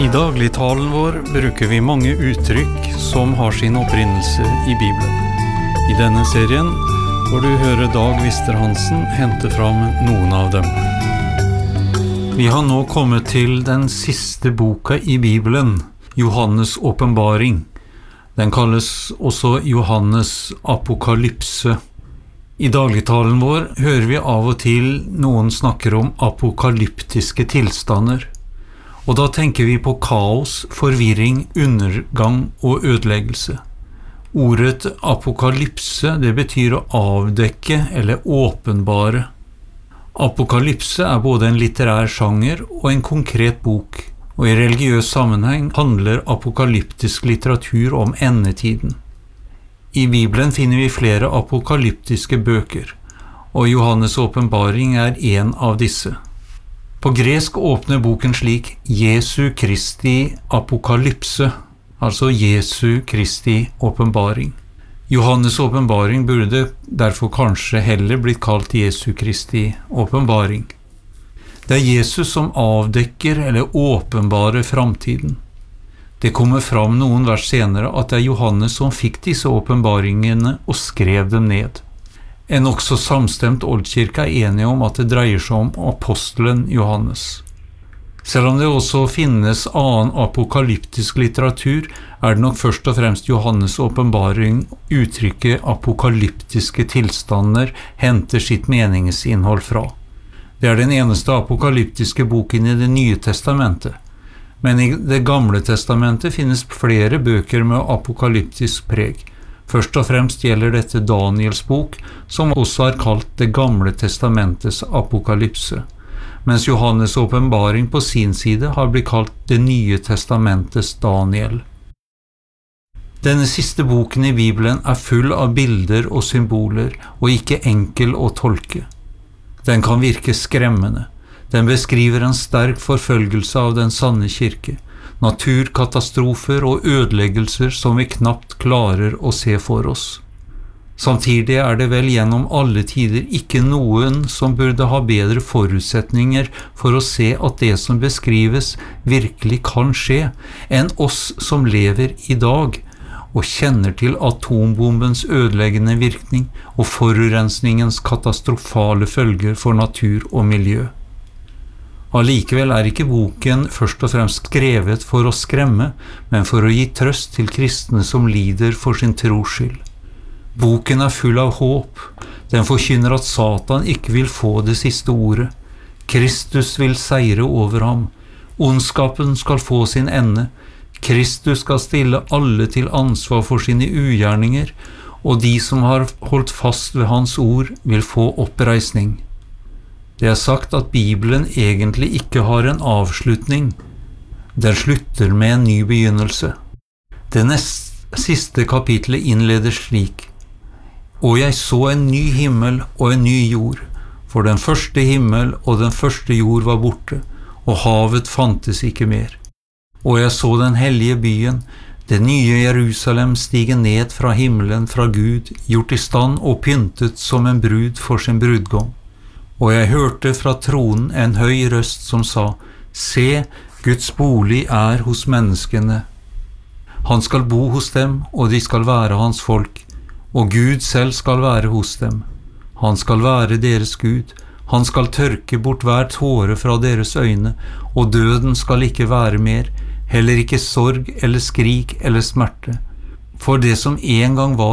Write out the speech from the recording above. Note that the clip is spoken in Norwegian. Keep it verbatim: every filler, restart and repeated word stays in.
I dagligtalen vår bruker vi mange uttrykk som har sin opprinnelse i Bibelen. I denne serien får du høre Dag Vister-Hansen hente fram noen av dem. Vi har nå kommet til den siste boka i Bibelen, Johannes åpenbaring. Den kalles også Johannes apokalypse. I dagligtalen vår hører vi av og til noen snakker om apokalyptiske tilstander. Og da tenker vi på kaos, forvirring, undergang og ødeleggelse. Ordet apokalypse, det betyr å avdekke eller åpenbare. Apokalypse er både en litterær sjanger og en konkret bok, og i religiøs sammenheng handler apokalyptisk litteratur om endetiden. I Bibelen finner vi flere apokalyptiske bøker, og Johannes åpenbaring er en av disse. På gresk åpner boken slik Jesu Kristi apokalypse, altså Jesu Kristi åpenbaring. Johannes åpenbaring burde derfor kanskje heller blitt kalt Jesu Kristi åpenbaring. Det er Jesus som avdekker eller åpenbarer framtiden. Det kommer fram noen vers senere at det er Johannes som fikk disse åpenbaringene og skrev dem ned. En også samstemt oldkirke er enige om at det dreier seg om apostelen Johannes. Selv om det også finnes annen apokalyptisk litteratur, er det nok først og fremst Johannes åpenbaring uttrykket apokalyptiske tilstander henter sitt meningsinnhold fra. Det er den eneste apokalyptiske boken i Det nye testamentet. Men i Det gamle testamentet finnes flere bøker med apokalyptisk preg. Først og fremst gjelder dette Daniels bok, som også er kalt Det gamle testamentets apokalypse, mens Johannes åpenbaring på sin side har blitt kalt Det nye testamentets Daniel. Denne siste boken i Bibelen er full av bilder og symboler, og ikke enkel å tolke. Den kan virke skremmende. Den beskriver en sterk forfølgelse av den sanne kirke, naturkatastrofer og ødeleggelser som vi knapt klarer å se for oss. Samtidig er det vel gjennom alle tider ikke noen som burde ha bedre forutsetninger for å se at det som beskrives virkelig kan skje, enn oss som lever i dag og kjenner til atombombens ødeleggende virkning og forurensningens katastrofale følger for natur og miljø. Allikevel er ikke boken først og fremst skrevet for å skremme, men for å gi trøst til kristne som lider for sin tros skyld. Boken er full av håp. Den forkynner at Satan ikke vil få det siste ordet. Kristus vil seire over ham. Ondskapen skal få sin ende. Kristus skal stille alle til ansvar for sine ugjerninger, og de som har holdt fast ved hans ord vil få oppreisning. Det er sagt at Bibelen egentlig ikke har en avslutning. Den slutter med en ny begynnelse. Det nest, siste kapitlet innleder slik: Og jeg så en ny himmel og en ny jord, for den første himmel og den første jord var borte, og havet fantes ikke mer. Og jeg så den hellige byen, det nye Jerusalem, stige ned fra himmelen fra Gud, gjort i stand og pyntet som en brud for sin brudgom. Og jeg hørte fra tronen en høy røst som sa: Se, Guds bolig er hos menneskene. Han skal bo hos dem, og de skal være hans folk, og Gud selv skal være hos dem. Han skal være deres Gud. Han skal tørke bort hver tåre fra deres øyne, og døden skal ikke være mer, heller ikke sorg eller skrik eller smerte. For det som en gang var